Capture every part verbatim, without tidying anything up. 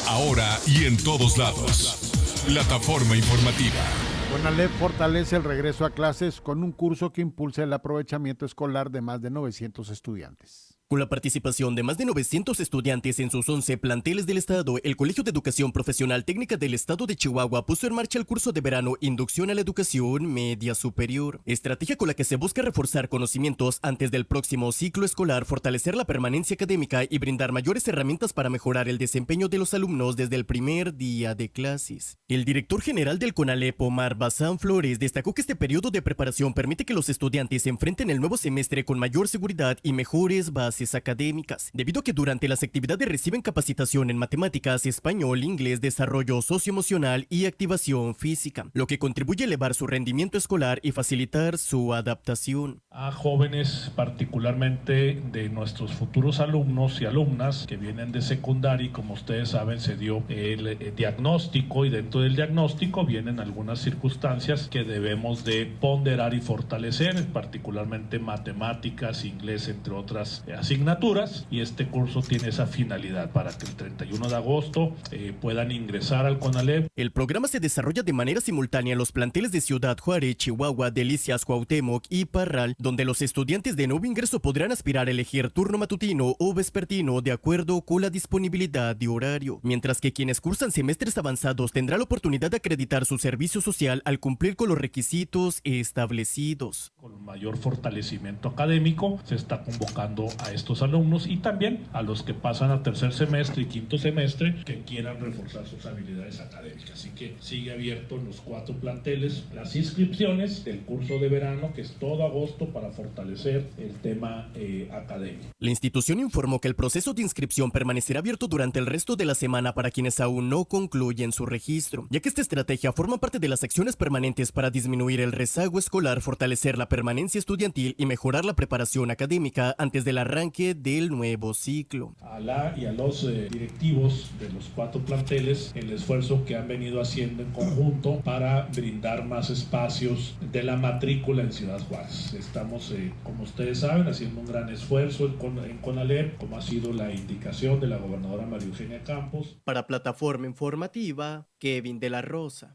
ahora y en todos lados. Plataforma informativa. CONALEP fortalece el regreso a clases con un curso que impulsa el aprovechamiento escolar de más de novecientos estudiantes. Con la participación de más de novecientos estudiantes en sus once planteles del estado, el Colegio de Educación Profesional Técnica del Estado de Chihuahua puso en marcha el curso de verano Inducción a la Educación Media Superior, estrategia con la que se busca reforzar conocimientos antes del próximo ciclo escolar, fortalecer la permanencia académica y brindar mayores herramientas para mejorar el desempeño de los alumnos desde el primer día de clases. El director general del CONALEP, Omar Bazán Flores, destacó que este periodo de preparación permite que los estudiantes enfrenten el nuevo semestre con mayor seguridad y mejores bases académicas, debido a que durante las actividades reciben capacitación en matemáticas, español, inglés, desarrollo socioemocional y activación física, lo que contribuye a elevar su rendimiento escolar y facilitar su adaptación. A jóvenes, particularmente de nuestros futuros alumnos y alumnas que vienen de secundaria, y como ustedes saben se dio el, el diagnóstico, y dentro del diagnóstico vienen algunas circunstancias que debemos de ponderar y fortalecer, particularmente matemáticas, inglés, entre otras asignaturas, y este curso tiene esa finalidad para que el treinta y uno de agosto eh, puedan ingresar al CONALEP. El programa se desarrolla de manera simultánea en los planteles de Ciudad Juárez, Chihuahua, Delicias, Cuauhtémoc y Parral, donde los estudiantes de nuevo ingreso podrán aspirar a elegir turno matutino o vespertino de acuerdo con la disponibilidad de horario, mientras que quienes cursan semestres avanzados tendrán la oportunidad de acreditar su servicio social al cumplir con los requisitos establecidos. Con mayor fortalecimiento académico se está convocando a estos alumnos y también a los que pasan a tercer semestre y quinto semestre que quieran reforzar sus habilidades académicas. Así que sigue abierto en los cuatro planteles las inscripciones del curso de verano, que es todo agosto, para fortalecer el tema eh, académico. La institución informó que el proceso de inscripción permanecerá abierto durante el resto de la semana para quienes aún no concluyen su registro, ya que esta estrategia forma parte de las acciones permanentes para disminuir el rezago escolar, fortalecer la permanencia estudiantil y mejorar la preparación académica antes del arranque del nuevo ciclo. A la y a los eh, directivos de los cuatro planteles, el esfuerzo que han venido haciendo en conjunto para brindar más espacios de la matrícula en Ciudad Juárez. Estamos, eh, como ustedes saben, haciendo un gran esfuerzo en, Con, en CONALEP, como ha sido la indicación de la gobernadora María Eugenia Campos. Para Plataforma Informativa, Kevin de la Rosa.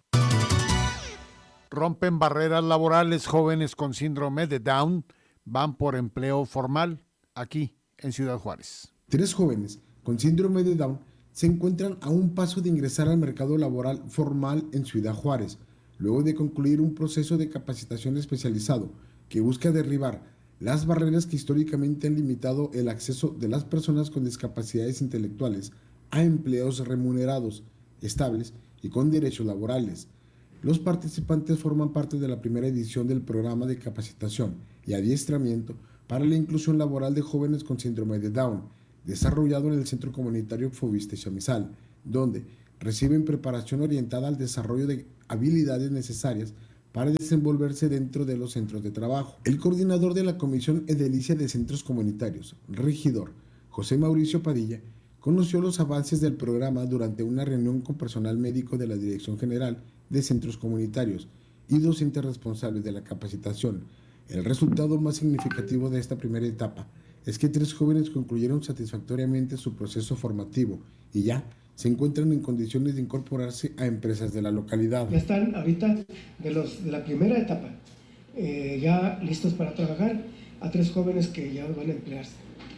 Rompen barreras laborales. Jóvenes con síndrome de Down van por empleo formal aquí en Ciudad Juárez. Tres jóvenes con síndrome de Down se encuentran a un paso de ingresar al mercado laboral formal en Ciudad Juárez, luego de concluir un proceso de capacitación especializado que busca derribar las barreras que históricamente han limitado el acceso de las personas con discapacidades intelectuales a empleos remunerados, estables y con derechos laborales. Los participantes forman parte de la primera edición del programa de capacitación y adiestramiento para la inclusión laboral de jóvenes con síndrome de Down, desarrollado en el Centro Comunitario Fobiste Chamizal, donde reciben preparación orientada al desarrollo de habilidades necesarias para desenvolverse dentro de los centros de trabajo. El coordinador de la Comisión Edilicia de Centros Comunitarios, regidor José Mauricio Padilla, conoció los avances del programa durante una reunión con personal médico de la Dirección General de Centros Comunitarios y docentes responsables de la capacitación. El resultado más significativo de esta primera etapa es que tres jóvenes concluyeron satisfactoriamente su proceso formativo y ya se encuentran en condiciones de incorporarse a empresas de la localidad. Ya están ahorita de, los, de la primera etapa, eh, ya listos para trabajar, a tres jóvenes que ya van a emplearse.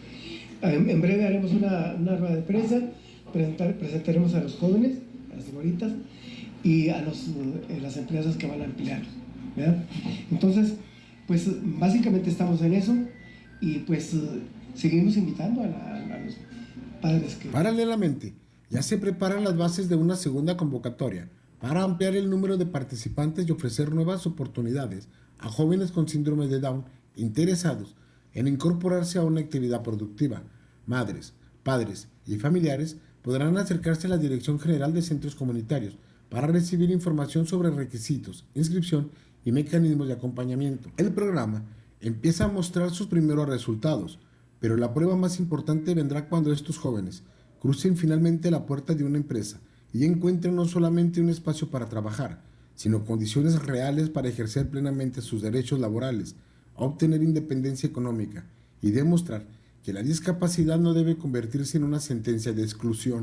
En, en breve haremos una, una rueda de prensa, presentar, presentaremos a los jóvenes, a las señoritas y a los, eh, las empresas que van a emplear, ¿verdad? Entonces, pues básicamente estamos en eso y pues seguimos invitando a, la, a los padres que... Paralelamente, ya se preparan las bases de una segunda convocatoria para ampliar el número de participantes y ofrecer nuevas oportunidades a jóvenes con síndrome de Down interesados en incorporarse a una actividad productiva. Madres, padres y familiares podrán acercarse a la Dirección General de Centros Comunitarios para recibir información sobre requisitos, inscripción y mecanismos de acompañamiento. El programa empieza a mostrar sus primeros resultados, pero la prueba más importante vendrá cuando estos jóvenes crucen finalmente la puerta de una empresa y encuentren no solamente un espacio para trabajar, sino condiciones reales para ejercer plenamente sus derechos laborales, obtener independencia económica y demostrar que la discapacidad no debe convertirse en una sentencia de exclusión.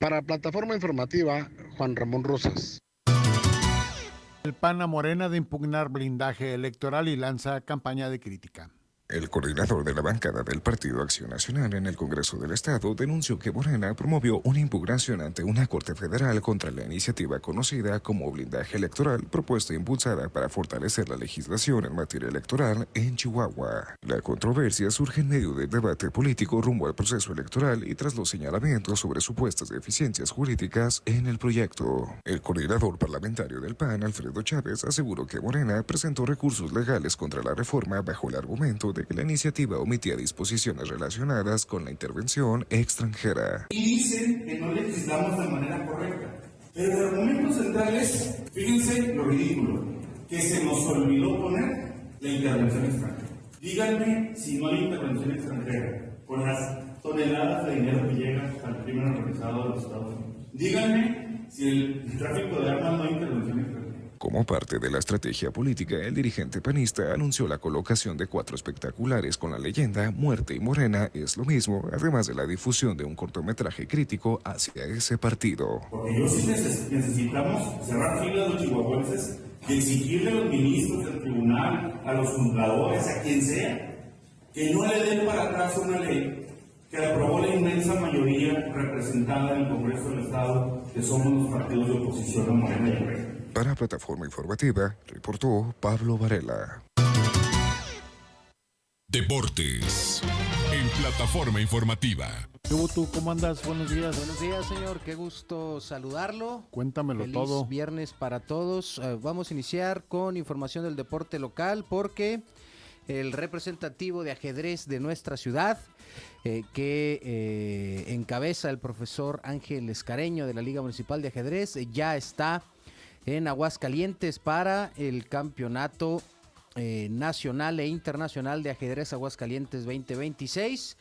Para Plataforma Informativa, Juan Ramón Rosas. El P A N a Morena de impugnar blindaje electoral y lanza campaña de crítica. El coordinador de la bancada del Partido Acción Nacional en el Congreso del Estado denunció que Morena promovió una impugnación ante una Corte Federal contra la iniciativa conocida como blindaje electoral, propuesta e impulsada para fortalecer la legislación en materia electoral en Chihuahua. La controversia surge en medio del debate político rumbo al proceso electoral y tras los señalamientos sobre supuestas deficiencias jurídicas en el proyecto. El coordinador parlamentario del P A N, Alfredo Chávez, aseguró que Morena presentó recursos legales contra la reforma bajo el argumento de que la iniciativa omitía disposiciones relacionadas con la intervención extranjera. Y dicen que no legislamos de manera correcta. Pero el argumento central es, fíjense lo ridículo, que se nos olvidó poner la intervención extranjera. Díganme si no hay intervención extranjera con las toneladas de dinero que llega al crimen organizado de los Estados Unidos. Díganme si el, el tráfico de armas no hay intervención extranjera. Como parte de la estrategia política, el dirigente panista anunció la colocación de cuatro espectaculares con la leyenda Muerte y Morena es lo mismo, además de la difusión de un cortometraje crítico hacia ese partido. Porque yo sí neces- necesitamos cerrar filas los chihuahuenses y exigirle a los ministros del tribunal, a los juzgadores, a quien sea, que no le den para atrás una ley que aprobó la inmensa mayoría representada en el Congreso del Estado, que somos los partidos de oposición a Morena y Morena. Para Plataforma Informativa, reportó Pablo Varela. Deportes en Plataforma Informativa. ¿Tú cómo andas? Buenos días. Buenos días, señor. Qué gusto saludarlo. Cuéntamelo Feliz todo. Viernes para todos. Uh, vamos a iniciar con información del deporte local porque el representativo de ajedrez de nuestra ciudad, eh, que eh, encabeza el profesor Ángel Escareño de la Liga Municipal de Ajedrez, eh, ya está en Aguascalientes para el campeonato eh, nacional e internacional de ajedrez Aguascalientes veinte veintiséis.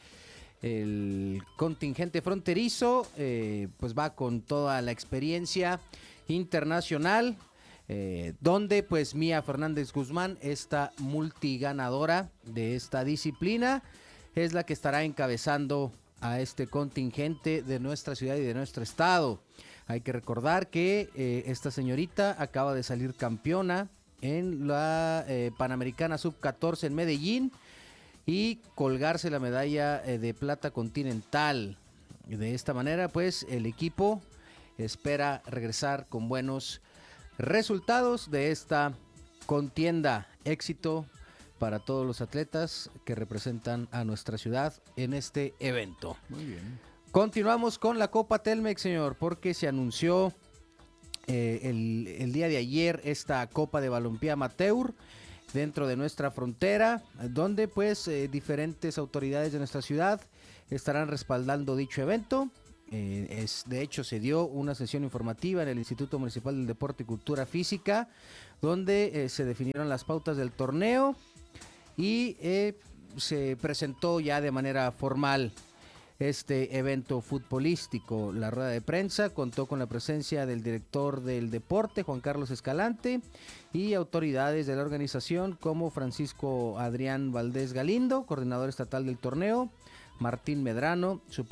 El contingente fronterizo eh, pues va con toda la experiencia internacional, eh, donde pues Mía Fernández Guzmán, esta multiganadora de esta disciplina, es la que estará encabezando a este contingente de nuestra ciudad y de nuestro estado. Hay que recordar que eh, esta señorita acaba de salir campeona en la eh, Panamericana sub catorce en Medellín y colgarse la medalla eh, de plata continental. De esta manera, pues, el equipo espera regresar con buenos resultados de esta contienda. Éxito para todos los atletas que representan a nuestra ciudad en este evento. Muy bien. Continuamos con la Copa Telmex, señor, porque se anunció eh, el, el día de ayer esta Copa de Balompié Amateur dentro de nuestra frontera, donde pues eh, diferentes autoridades de nuestra ciudad estarán respaldando dicho evento. Eh, es, de hecho, se dio una sesión informativa en el Instituto Municipal del Deporte y Cultura Física, donde eh, se definieron las pautas del torneo y eh, se presentó ya de manera formal este evento futbolístico. La rueda de prensa contó con la presencia del director del deporte, Juan Carlos Escalante, y autoridades de la organización como Francisco Adrián Valdés Galindo, coordinador estatal del torneo, Martín Medrano,